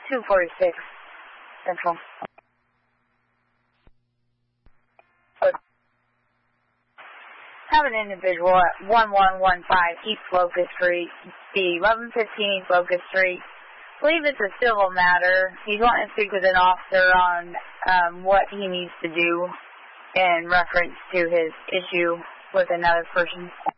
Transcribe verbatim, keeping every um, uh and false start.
two forty-six Central. Have an individual at one one one five East Locust Street, the eleven fifteen East Locust Street. I believe it's a civil matter. He's wanting to speak with an officer on um, what he needs to do in reference to his issue with another person.